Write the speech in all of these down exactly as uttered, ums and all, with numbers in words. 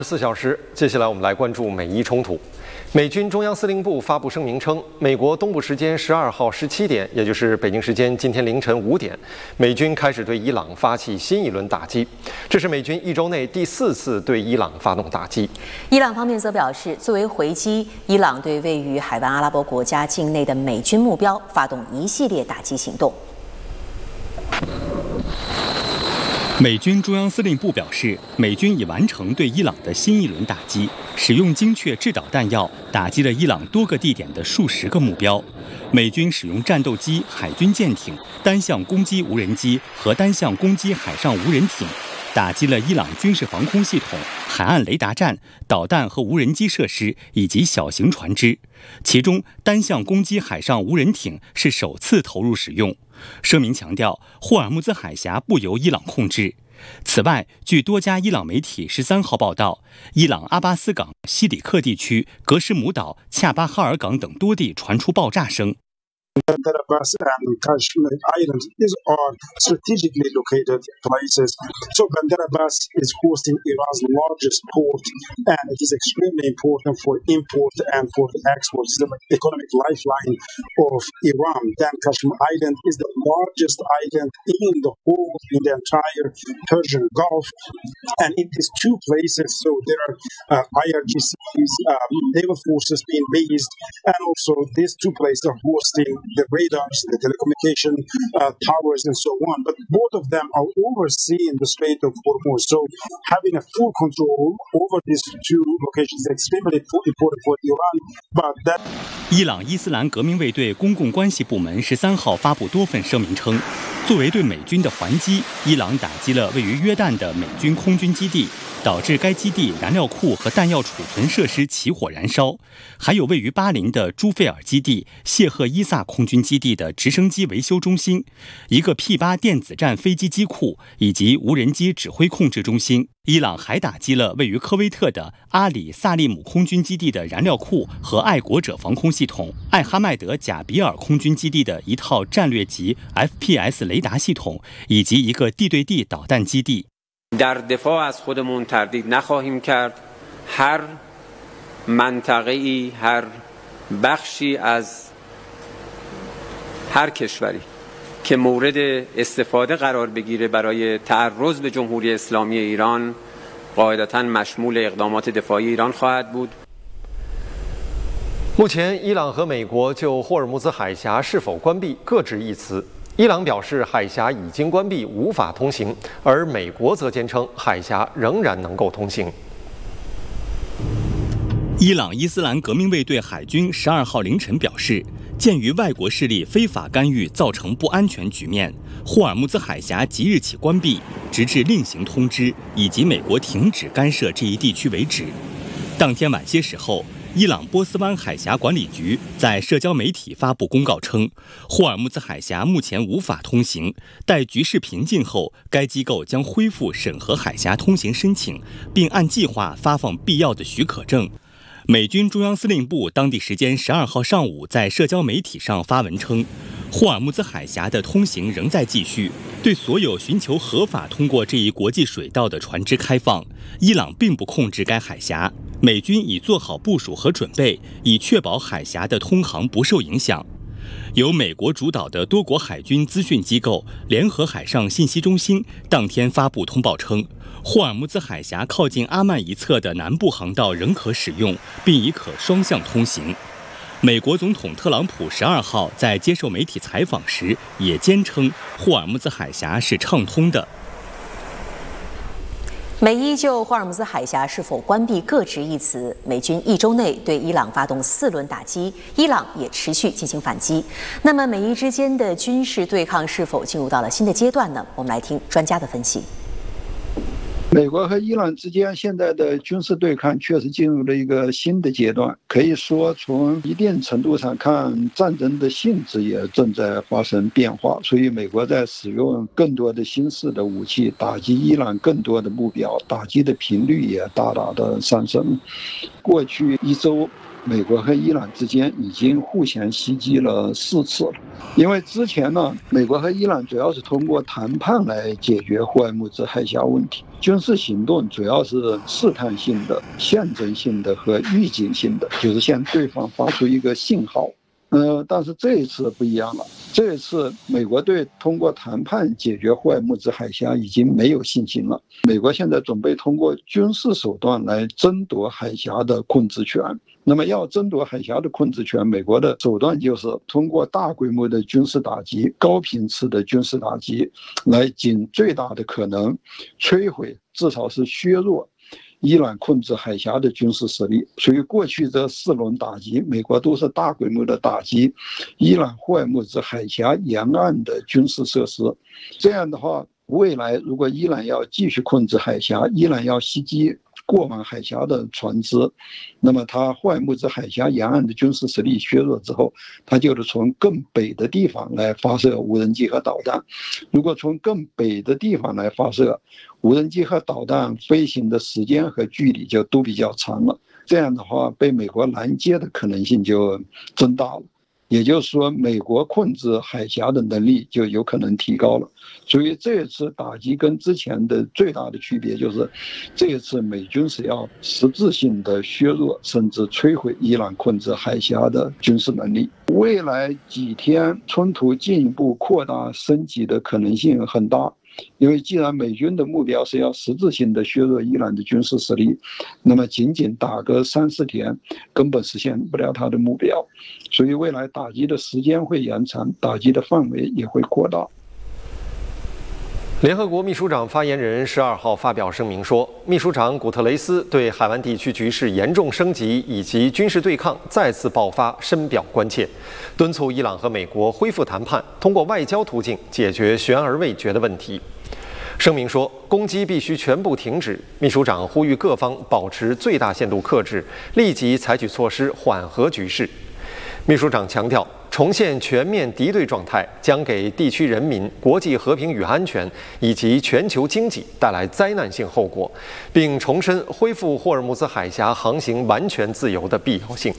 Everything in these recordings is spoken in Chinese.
四小时，接下来我们来关注美伊冲突。美军中央司令部发布声明称，美国东部时间十二号十七点，也就是北京时间今天凌晨五点，美军开始对伊朗发起新一轮打击。这是美军一周内第四次对伊朗发动打击。 伊朗方面则表示，作为回击，伊朗对位于海湾阿拉伯国家境内的美军目标发动一系列打击行动。 美军中央司令部表示，美军已完成对伊朗的新一轮打击，使用精确制导弹药打击了伊朗多个地点的数十个目标。美军使用战斗机、海军舰艇、单向攻击无人机和单向攻击海上无人艇，打击了伊朗军事防空系统、海岸雷达站、导弹和无人机设施以及小型船只。其中，单向攻击海上无人艇是首次投入使用。声明强调，霍尔木兹海峡不由伊朗控制。此外，据多家伊朗媒体十三号报道，伊朗阿巴斯港、西里克地区、格什姆岛、恰巴哈尔港等多地传出爆炸声。 Bandar Abbas and Kashmir Islands is are strategically located places. So Bandar Abbas is hosting Iran's largest port, and it is extremely important for import and for the export. It's the economic lifeline of Iran. Then Kashmir Island is the largest island in the whole, in the entire Persian Gulf. And in these two places, so there are uh, I R G Cs, um, naval forces being based, and also these two places are hosting the radars, the telecommunication uh, towers, and so on. But both of them are overseeing the Strait of Hormuz. So having a full control over these two locations is extremely important for Iran. But that 伊朗伊斯兰革命卫队公共关系部门十三号发布多份声明称，作为对美军的还击，伊朗打击了位于约旦的美军空军基地，导致该基地燃料库和弹药储存设施起火燃烧，还有位于巴林的朱费尔基地、谢赫伊萨空军基地的直升机维修中心，一个 P 八 电子战飞机机库以及无人机指挥控制中心。伊朗还打击了位于科威特的阿里萨利姆空军基地的燃料库和爱国者防空系统，艾哈迈德贾比尔空军基地的一套战略级 F P S 雷达系统，以及一个地对地导弹基地。 در دفاع از خودمون تردید نخواهیم کرد. هر منطقه‌ای، هر بخشی از هر کشوری که مورد استفاده قرار بگیره برای تعرض به جمهوری اسلامی ایران قاعدتاً مشمول اقدامات دفاعی ایران خواهد بود. 目前，伊朗和美国就霍尔木兹海峡是否关闭各执一词。伊朗表示海峡已经关闭，无法通行，而美国则坚称海峡仍然能够通行。 伊朗伊斯兰革命卫队海军十二号凌晨表示，鉴于外国势力非法干预造成不安全局面，霍尔木兹海峡即日起关闭，直至另行通知以及美国停止干涉这一地区为止。当天晚些时候，伊朗波斯湾海峡管理局在社交媒体发布公告称，霍尔木兹海峡目前无法通行，待局势平静后，该机构将恢复审核海峡通行申请，并按计划发放必要的许可证。美军中央司令部当地时间十二号上午在社交媒体上发文称，霍尔木兹海峡的通行仍在继续，对所有寻求合法通过这一国际水道的船只开放。伊朗并不控制该海峡，美军已做好部署和准备，以确保海峡的通航不受影响。由美国主导的多国海军资讯机构联合海上信息中心当天发布通报称，霍尔木兹海峡靠近阿曼一侧的南部航道仍可使用，并已可双向通行。美国总统特朗普十二号在接受媒体采访时也坚称，霍尔木兹海峡是畅通的。 美伊就霍尔木兹海峡是否关闭各执一词，美军一周内对伊朗发动四轮打击，伊朗也持续进行反击。那么，美伊之间的军事对抗是否进入到了新的阶段呢？我们来听专家的分析。 美国和伊朗之间现在的军事对抗确实进入了一个新的阶段，可以说从一定程度上看，战争的性质也正在发生变化。所以美国在使用更多的新式的武器打击伊朗更多的目标，打击的频率也大大的上升。过去一周， 美国和伊朗之间已经互相袭击了四次了。因为之前呢，美国和伊朗主要是通过谈判来解决霍尔木兹海峡问题，军事行动主要是试探性的、象征性的和预警性的，就是向对方发出一个信号。呃，但是这一次不一样了，这一次美国对通过谈判解决霍尔木兹海峡已经没有信心了。美国现在准备通过军事手段来争夺海峡的控制权。那么要争夺海峡的控制权，美国的手段就是通过大规模的军事打击、高频次的军事打击，来尽最大的可能摧毁，至少是削弱伊朗控制海峡的军事实力。所以过去这四轮打击，美国都是大规模的打击伊朗霍尔木兹海峡沿岸的军事设施。这样的话，未来如果伊朗要继续控制海峡，伊朗要袭击过往海峡的船只，那么它霍尔木兹海峡沿岸的军事实力削弱之后，它就是从更北的地方来发射无人机和导弹。如果从更北的地方来发射无人机和导弹，飞行的时间和距离就都比较长了，这样的话被美国拦截的可能性就增大了。也就是说，美国控制海峡的能力就有可能提高了。所以这一次打击跟之前的最大的区别就是，这一次美军是要实质性的削弱甚至摧毁伊朗控制海峡的军事能力。未来几天冲突进一步扩大升级的可能性很大。因为既然美军的目标是要实质性的削弱伊朗的军事实力，那么仅仅打个三四天根本实现不了他的目标，所以未来打击的时间会延长，打击的范围也会扩大。 联合国秘书长发言人十二号发表声明说，秘书长古特雷斯对海湾地区局势严重升级以及军事对抗再次爆发深表关切，敦促伊朗和美国恢复谈判，通过外交途径解决悬而未决的问题。声明说，攻击必须全部停止。秘书长呼吁各方保持最大限度克制，立即采取措施缓和局势。秘书长强调，重现全面敌对状态将给地区人民、国际和平与安全以及全球经济带来灾难性后果，并重申恢复霍尔木兹海峡航行完全自由的必要性。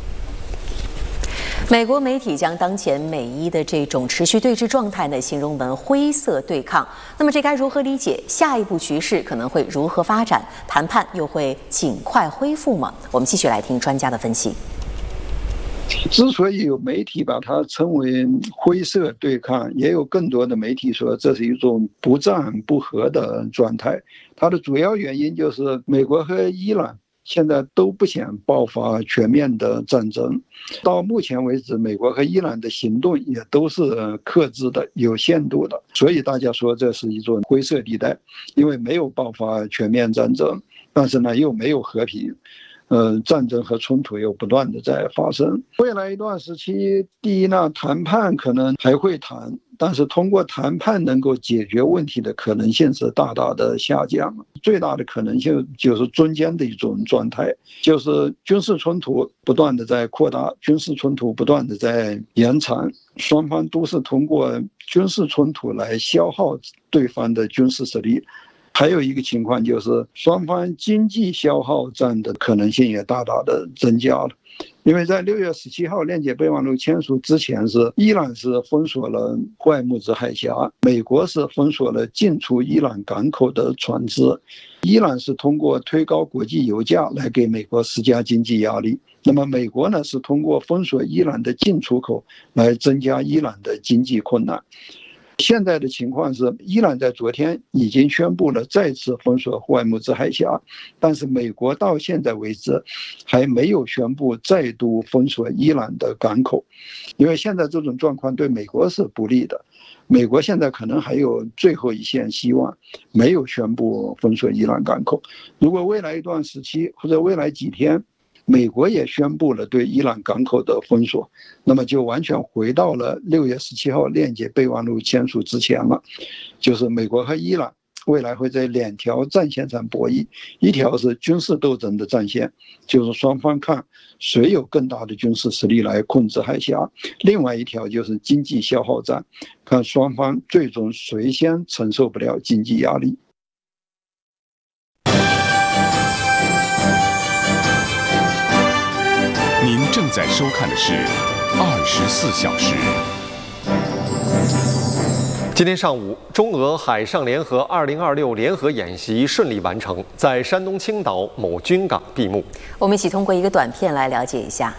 美国媒体将当前美伊的这种持续对峙状态呢，形容为灰色对抗。那么这该如何理解？下一步局势可能会如何发展？谈判又会尽快恢复吗？我们继续来听专家的分析。 之所以有媒体把它称为灰色对抗，也有更多的媒体说这是一种不战不和的状态。它的主要原因就是美国和伊朗现在都不想爆发全面的战争。到目前为止，美国和伊朗的行动也都是克制的、有限度的，所以大家说这是一种灰色地带，因为没有爆发全面战争，但是呢又没有和平。呃，战争和冲突又不断的在发生。未来一段时期，第一呢，谈判可能还会谈，但是通过谈判能够解决问题的可能性是大大的下降。最大的可能性就是中间的一种状态，就是军事冲突不断的在扩大，军事冲突不断的在延长，双方都是通过军事冲突来消耗对方的军事实力。还有一个情况就是双方经济消耗战的可能性也大大的增加了。因为在六月十七号链接备忘录签署之前，是伊朗是封锁了霍尔木兹海峡，美国是封锁了进出伊朗港口的船只，伊朗是通过推高国际油价来给美国施加经济压力，那么美国呢是通过封锁伊朗的进出口来增加伊朗的经济困难。现在的情况是，伊朗在昨天已经宣布了再次封锁霍尔木兹海峡，但是美国到现在为止还没有宣布再度封锁伊朗的港口，因为现在这种状况对美国是不利的。美国现在可能还有最后一线希望，没有宣布封锁伊朗港口。如果未来一段时期或者未来几天，美国也宣布了对伊朗港口的封锁，那么就完全回到了六月十七号链接备忘录签署之前了。就是美国和伊朗未来会在两条战线上博弈，一条是军事斗争的战线，就是双方看谁有更大的军事实力来控制海峡；另外一条就是经济消耗战，看双方最终谁先承受不了经济压力。 在收看的是《二十四小时》。 今天上午，中俄海上联合二零二六联合演习顺利完成，在山东青岛某军港闭幕。 我们一起通过一个短片来了解一下。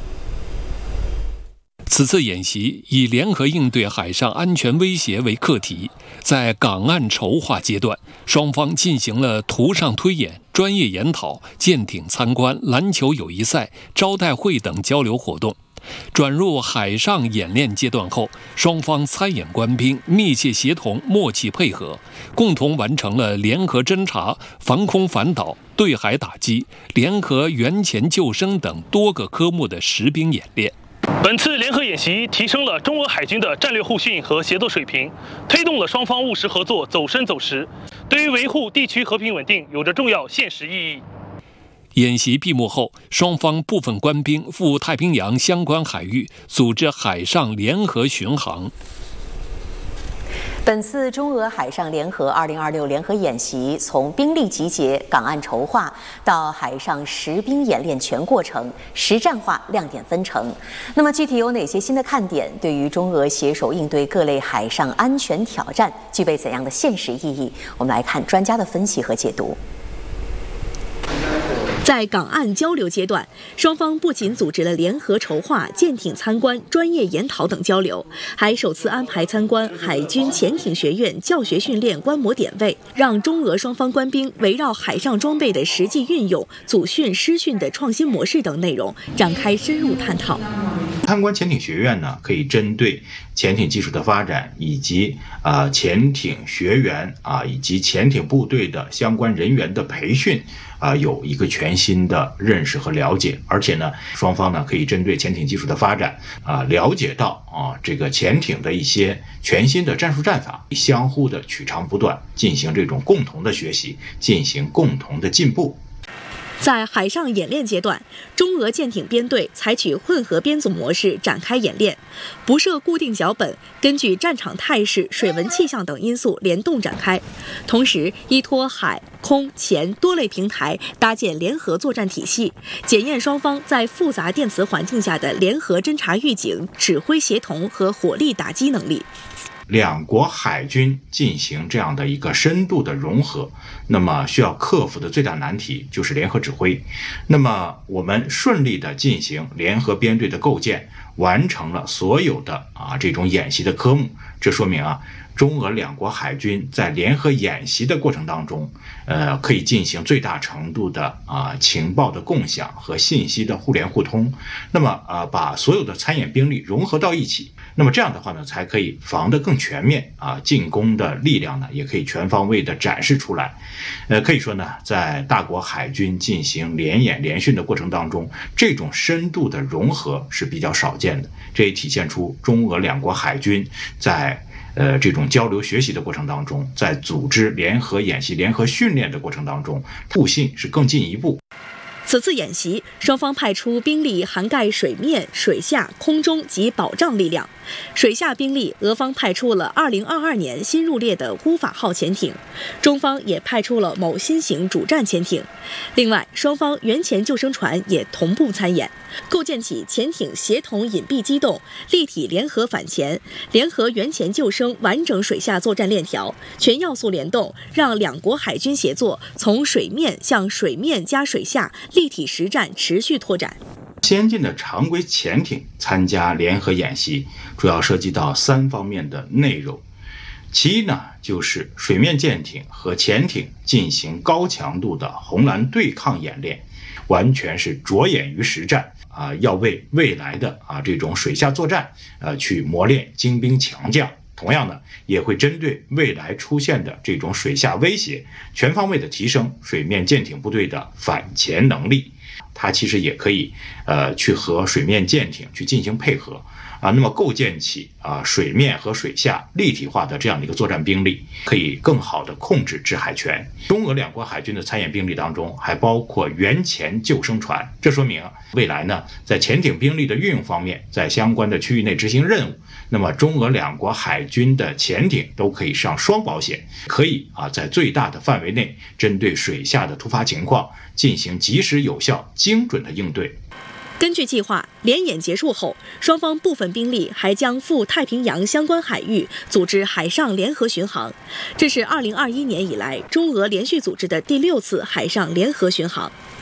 此次演习以联合应对海上安全威胁为课题，在港岸筹划阶段，双方进行了图上推演、专业研讨、舰艇参观、篮球友谊赛、招待会等交流活动。转入海上演练阶段后，双方参演官兵密切协同、默契配合，共同完成了联合侦察、防空反导、对海打击、联合援潜救生等多个科目的实兵演练。 本次联合演习提升了中俄海军的战略互信和协作水平，推动了双方务实合作走深走实，对于维护地区和平稳定有着重要现实意义。 演习闭幕后，双方部分官兵赴太平洋相关海域组织海上联合巡航。 本次中俄海上联合二零二六联合演习，从兵力集结、港岸筹划到海上实兵演练全过程，实战化亮点纷呈。那么具体有哪些新的看点？对于中俄携手应对各类海上安全挑战，具备怎样的现实意义？我们来看专家的分析和解读。 在港岸交流阶段，双方不仅组织了联合筹划、舰艇参观、专业研讨等交流，还首次安排参观海军潜艇学院教学训练观摩点位，让中俄双方官兵围绕海上装备的实际运用、组训师训的创新模式等内容展开深入探讨。 参观潜艇学院呢，可以针对潜艇技术的发展以及啊、呃、潜艇学员啊以及潜艇部队的相关人员的培训啊、呃、有一个全新的认识和了解，而且呢，双方呢可以针对潜艇技术的发展啊、呃、了解到啊这个潜艇的一些全新的战术战法，相互的取长补短，进行这种共同的学习，进行共同的进步。 在海上演练阶段，中俄舰艇编队采取混合编组模式展开演练，不设固定脚本，根据战场态势、水文气象等因素联动展开。同时，依托海、空、潜多类平台，搭建联合作战体系，检验双方在复杂电磁环境下的联合侦察预警、指挥协同和火力打击能力。 两国海军进行这样的一个深度的融合，那么需要克服的最大难题就是联合指挥。那么我们顺利的进行联合编队的构建，完成了所有的啊这种演习的科目，这说明啊中俄两国海军在联合演习的过程当中，呃，可以进行最大程度的啊情报的共享和信息的互联互通。那么啊，把所有的参演兵力融合到一起，那么这样的话呢，才可以防得更全面啊，进攻的力量呢，也可以全方位的展示出来。呃，可以说呢，在大国海军进行联演联训的过程当中，这种深度的融合是比较少见的，这也体现出中俄两国海军在呃，这种交流学习的过程当中，在组织联合演习、联合训练的过程当中，互信是更进一步。 此次演习，双方派出兵力涵盖水面、水下、空中及保障力量。水下兵力，俄方派出了二零二二年新入列的乌法号潜艇，中方也派出了某新型主战潜艇。另外，双方援潜救生船也同步参演，构建起潜艇协同隐蔽机动、立体联合反潜、联合援潜救生完整水下作战链条，全要素联动，让两国海军协作从水面向水面加水下立体实战持续拓展。 先进的常规潜艇参加联合演习，主要涉及到三方面的内容。其一呢，就是水面舰艇和潜艇进行高强度的红蓝对抗演练，完全是着眼于实战啊，要为未来的啊这种水下作战呃去磨练精兵强将。同样呢，也会针对未来出现的这种水下威胁，全方位的提升水面舰艇部队的反潜能力。它其实也可以呃去和水面舰艇去进行配合啊，那么构建起啊水面和水下立体化的这样的一个作战兵力，可以更好的控制制海权。中俄两国海军的参演兵力当中，还包括援潜救生船，这说明未来呢，在潜艇兵力的运用方面，在相关的区域内执行任务，那么中俄两国海军的潜艇都可以上双保险，可以啊在最大的范围内针对水下的突发情况进行及时有效精准的应对。 根据计划，联演结束后，双方部分兵力还将赴太平洋相关海域组织海上联合巡航，这是二零二一年以来中俄连续组织的第六次海上联合巡航。